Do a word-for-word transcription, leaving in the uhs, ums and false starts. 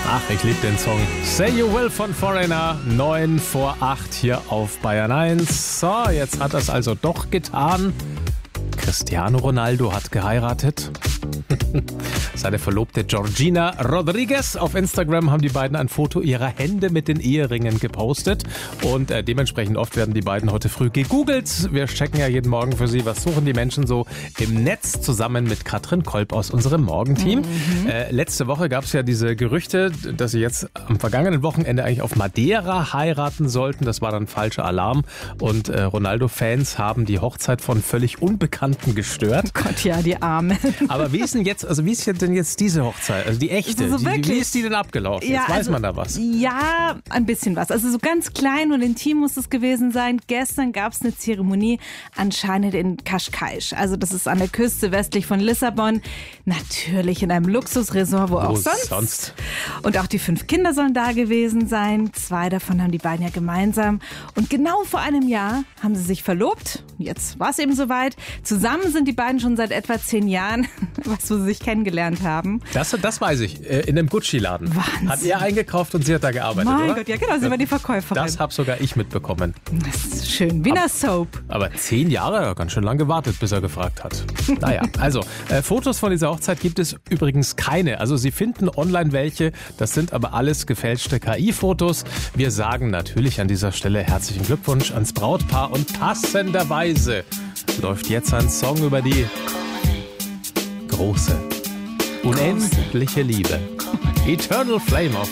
Ach, ich liebe den Song. Say You Will von Foreigner. neun vor acht hier auf Bayern eins. So, jetzt hat er es also doch getan. Cristiano Ronaldo hat geheiratet. Seine Verlobte Georgina Rodriguez. Auf Instagram haben die beiden ein Foto ihrer Hände mit den Eheringen gepostet. Und äh, dementsprechend oft werden die beiden heute früh gegoogelt. Wir checken ja jeden Morgen für Sie, was suchen die Menschen so im Netz, zusammen mit Katrin Kolb aus unserem Morgenteam. Mhm. Äh, letzte Woche gab es ja diese Gerüchte, dass sie jetzt am vergangenen Wochenende eigentlich auf Madeira heiraten sollten. Das war dann falscher Alarm. Und äh, Ronaldo-Fans haben die Hochzeit von völlig Unbekannten gestört. Oh Gott, ja, die Armen. Aber wie ist denn jetzt, also wie ist denn jetzt diese Hochzeit, also die echte, also die, wirklich, wie ist die denn abgelaufen? Ja, jetzt weiß also, man da was. Ja, ein bisschen was. Also so ganz klein und intim muss es gewesen sein. Gestern gab es eine Zeremonie anscheinend in Cascais. Also das ist an der Küste westlich von Lissabon. Natürlich in einem Luxusresort, wo, wo auch sonst. sonst. Und auch die fünf Kinder sollen da gewesen sein. Zwei davon haben die beiden ja gemeinsam. Und genau vor einem Jahr haben sie sich verlobt. Jetzt war es eben soweit. Zusammen sind die beiden schon seit etwa zehn Jahren, was wo sie sich kennengelernt haben. Das, das weiß ich. In einem Gucci-Laden. Wahnsinn. Hat er eingekauft und sie hat da gearbeitet, mein oder? Gott, ja genau, sie war die Verkäuferin. Das habe sogar ich mitbekommen. Das ist schön, wie eine Soap. Aber zehn Jahre, ja, ganz schön lang gewartet, bis er gefragt hat. Naja, also äh, Fotos von dieser Hochzeit gibt es übrigens keine. Also Sie finden online welche, das sind aber alles gefälschte K I-Fotos. Wir sagen natürlich an dieser Stelle herzlichen Glückwunsch ans Brautpaar und passenderweise läuft jetzt ein Song über die große, unendliche Liebe. Eternal Flame of